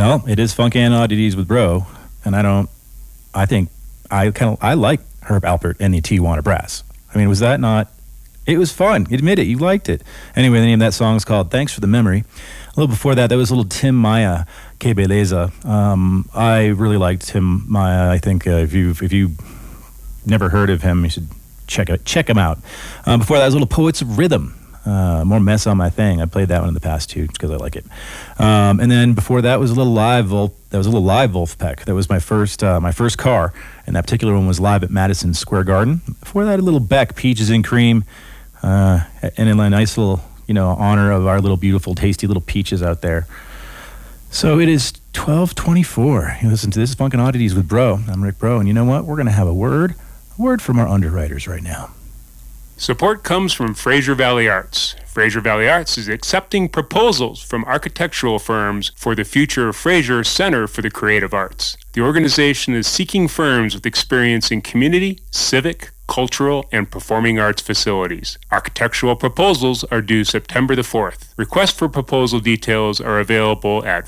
Well, it is Funk and Oddities with Bro, and I think I like Herb Alpert and the Tijuana Brass. I mean, was that not? It was fun. Admit it, you liked it. Anyway, the name of that song is called "Thanks for the Memory." A little before that, was a little Tim Maya, Que Beleza. I really liked Tim Maya. I think if you never heard of him, you should check him out. Before that was a little Poets of Rhythm. More Mess on My Thing. I played that one in the past too because I like it. And then before that was a little live Wolfpack. That was my first car, and that particular one was live at Madison Square Garden. Before that, a little Beck, Peaches and Cream, and in a nice little honor of our little beautiful tasty little peaches out there. So it is 12:24. You listen to This is Funk and Oddities with Bro. I'm Rick Bro, and you know what? We're gonna have a word from our underwriters right now. Support comes from Fraser Valley Arts. Fraser Valley Arts is accepting proposals from architectural firms for the future of Fraser Center for the Creative Arts. The organization is seeking firms with experience in community, civic, cultural, and performing arts facilities. Architectural proposals are due September the 4th. Requests for proposal details are available at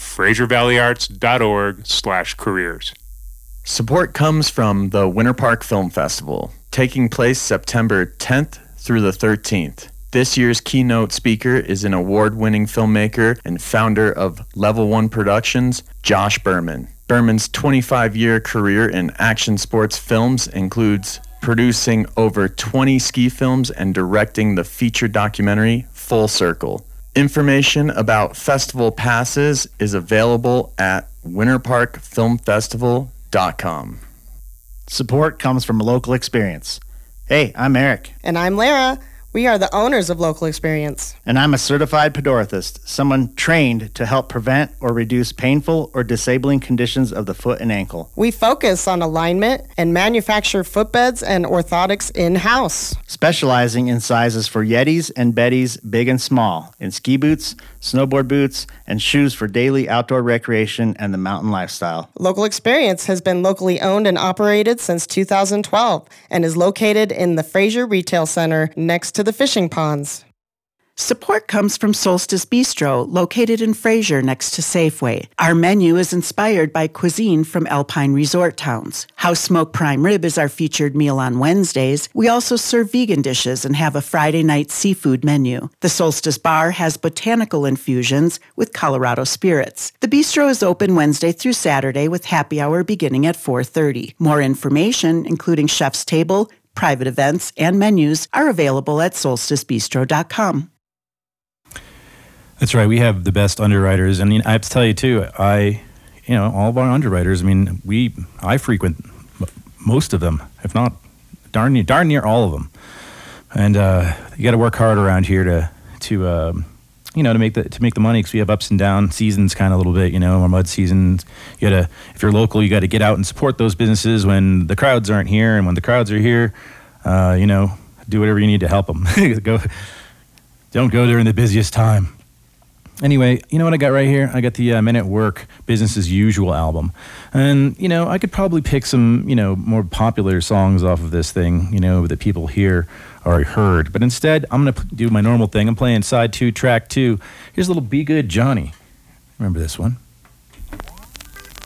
fraservalleyarts.org/careers. Support comes from the Winter Park Film Festival, taking place September 10th through the 13th. This year's keynote speaker is an award-winning filmmaker and founder of Level 1 Productions, Josh Berman. Berman's 25-year career in action sports films includes producing over 20 ski films and directing the feature documentary Full Circle. Information about festival passes is available at winterparkfilmfestival.com. Support comes from Local Experience. Hey, I'm Eric. And I'm Lara. We are the owners of Local Experience. And I'm a certified podorthist, someone trained to help prevent or reduce painful or disabling conditions of the foot and ankle. We focus on alignment and manufacture footbeds and orthotics in-house. Specializing in sizes for Yetis and Bettys, big and small, in ski boots, snowboard boots, and shoes for daily outdoor recreation and the mountain lifestyle. Local Experience has been locally owned and operated since 2012 and is located in the Fraser Retail Center next to the fishing ponds. Support comes from Solstice Bistro, located in Fraser next to Safeway. Our menu is inspired by cuisine from Alpine resort towns. House Smoked Prime Rib is our featured meal on Wednesdays. We also serve vegan dishes and have a Friday night seafood menu. The Solstice Bar has botanical infusions with Colorado spirits. The bistro is open Wednesday through Saturday with happy hour beginning at 4:30. More information, including chef's table, private events, and menus, are available at solsticebistro.com. That's right. We have the best underwriters, and I have to tell you too. All of our underwriters. I mean, I frequent most of them, if not darn near all of them. And you got to work hard around here to make the money, because we have ups and down seasons, kind of a little bit. Our mud seasons. If you're local, you got to get out and support those businesses when the crowds aren't here, and when the crowds are here, do whatever you need to help them. Don't go during the busiest time. Anyway, you know what I got right here? I got the Men at Work Business as Usual album. And, I could probably pick some, more popular songs off of this thing, that people hear or heard. But instead, I'm going to do my normal thing. I'm playing side 2, track 2. Here's a little Be Good Johnny. Remember this one?